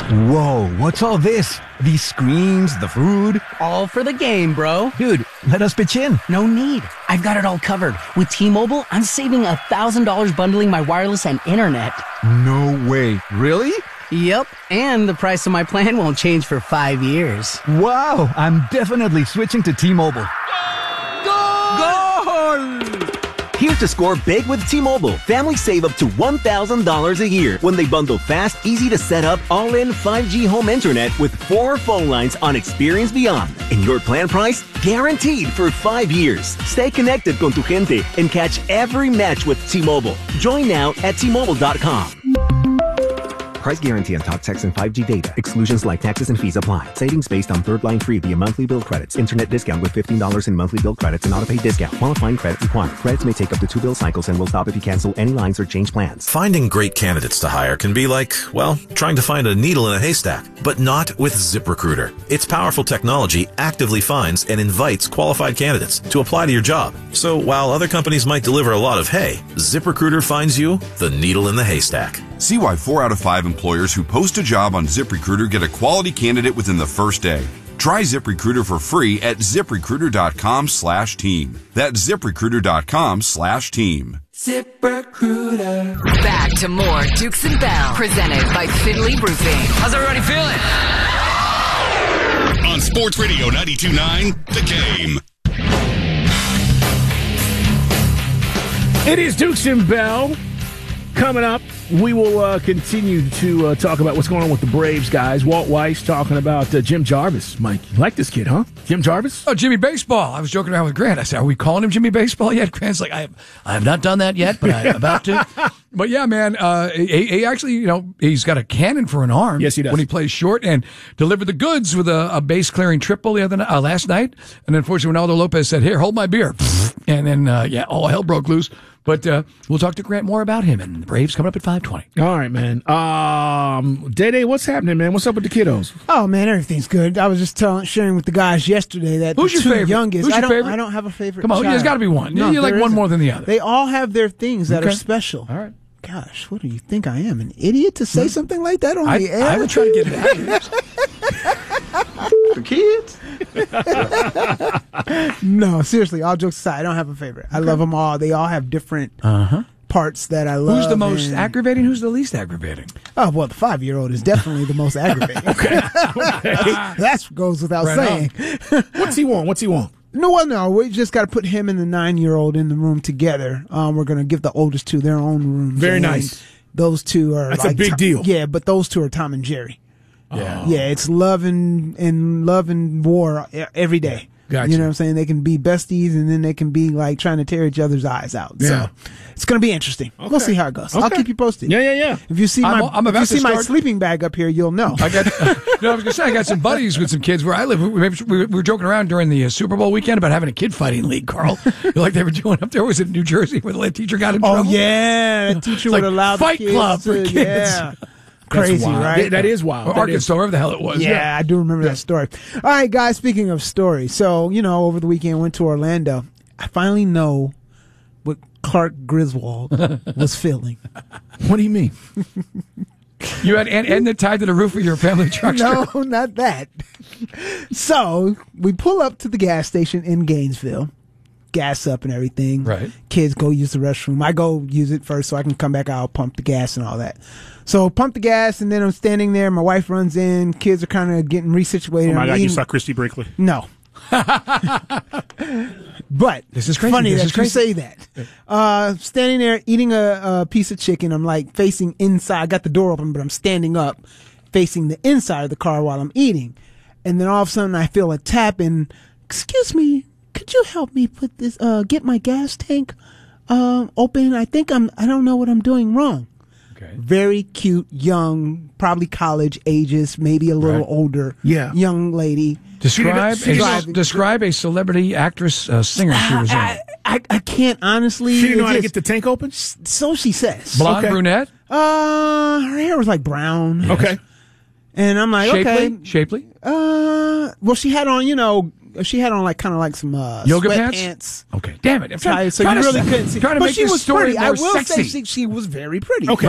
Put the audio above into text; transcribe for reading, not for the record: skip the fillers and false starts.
Whoa, what's all this? These screens, the food? All for the game, bro. Dude, let us pitch in. No need. I've got it all covered. With T-Mobile, I'm saving $1,000 bundling my wireless and internet. No way. Really? Yep, and the price of my plan won't change for 5 years. Wow, I'm definitely switching to T-Mobile. Goal! Here to score big with T-Mobile. Families save up to $1,000 a year when they bundle fast, easy-to-set-up, all-in 5G home internet with 4 phone lines on Experience Beyond. And your plan price? Guaranteed for 5 years. Stay connected con tu gente and catch every match with T-Mobile. Join now at T-Mobile.com. Price guarantee on talk, text, and 5G data. Exclusions like taxes and fees apply. Savings based on third line free via monthly bill credits. Internet discount with $15 in monthly bill credits and auto-pay discount. Qualifying credit required. Credits may take up to 2 bill cycles and will stop if you cancel any lines or change plans. Finding great candidates to hire can be like, well, trying to find a needle in a haystack. But not with ZipRecruiter. Its powerful technology actively finds and invites qualified candidates to apply to your job. So while other companies might deliver a lot of hay, ZipRecruiter finds you the needle in the haystack. See why 4 out of 5 employers who post a job on ZipRecruiter get a quality candidate within the first day. Try ZipRecruiter for free at ZipRecruiter.com/team. That's ZipRecruiter.com/team. ZipRecruiter. Back to more Dukes and Bell, presented by Finley Roofing. How's everybody feeling? On Sports Radio 92.9, The Game. It is Dukes and Bell. Coming up, we will continue to talk about what's going on with the Braves, guys. Walt Weiss talking about Jim Jarvis. Mike, you like this kid, huh? Jim Jarvis? Oh, Jimmy Baseball. I was joking around with Grant. I said, are we calling him Jimmy Baseball yet? Grant's like, I have not done that yet, but I'm about to. But yeah, man, he actually, he's got a cannon for an arm. Yes, he does. When he plays short, and delivered the goods with a base clearing triple last night. And unfortunately, Ronaldo Lopez said, here, hold my beer. And then, all hell broke loose. But we'll talk to Grant more about him and the Braves coming up at 5:20. All right, man. Day-Day, what's happening, man? What's up with the kiddos? Oh, man, everything's good. I was just sharing with the guys yesterday that Who's the your two favorite? youngest. Who's your favorite? I don't have a favorite. Come on, child. there's got to be one. No, you like one isn't. more than the other. They all have their things that are special. All right. Gosh, what do you think I am, an idiot to say something like that on the air? I would try to get it out of here. For kids? No, seriously, all jokes aside, I don't have a favorite. I love them all. They all have different parts that I love. Who's the most aggravating? Who's the least aggravating? Oh, well, the 5-year-old is definitely the most aggravating. Okay. That goes without saying. What's he want? No, we just got to put him and the 9-year-old in the room together. We're going to give the oldest two their own rooms. Very nice. Those two are That's a big deal. Yeah, but those two are Tom and Jerry. Yeah. Yeah, it's love and war every day. Gotcha. You know what I'm saying? They can be besties, and then they can be like trying to tear each other's eyes out. Yeah. So it's going to be interesting. Okay. We'll see how it goes. Okay. I'll keep you posted. Yeah. If you see my sleeping bag up here, you'll know. I was going to say, I got some buddies with some kids where I live. We were joking around during the Super Bowl weekend about having a kid fighting league, Carl. Like they were doing up there. Was it New Jersey where the teacher got in trouble? Oh, yeah. The teacher would allow Fight the kids club for kids. Yeah. Crazy, right? That is wild. Or Arkansas, wherever the hell it was. Yeah, I do remember that story. All right, guys, speaking of stories. So, over the weekend, went to Orlando. I finally know what Clark Griswold was feeling. What do you mean? You had and tied to the roof of your family truck. No, not that. So, we pull up to the gas station in Gainesville. Gas up and everything. Right. Kids go use the restroom. I go use it first so I can come back out, pump the gas and all that. So pump the gas, and then I'm standing there. My wife runs in. Kids are kind of getting resituated. Oh my God, you saw Christy Brinkley. No. But this is crazy. Funny this that is crazy. you say that. Standing there eating a piece of chicken. I'm like facing inside. I got the door open, but I'm standing up facing the inside of the car while I'm eating. And then all of a sudden I feel a tap and, excuse me, could you help me put this, get my gas tank open? I don't know what I'm doing wrong. Okay. Very cute, young, probably college ages, maybe a little older young lady. Describe a celebrity actress, singer she was in. I can't honestly. She didn't know how to get the tank open? So she says. Blonde, brunette? Her hair was like brown. Okay. And I'm like, Shapely? Well, she had on, like kind of like some yoga pants. Okay. Damn it. So you really couldn't see. Trying to but make she this was story pretty. more I will sexy. say she was very pretty. Okay.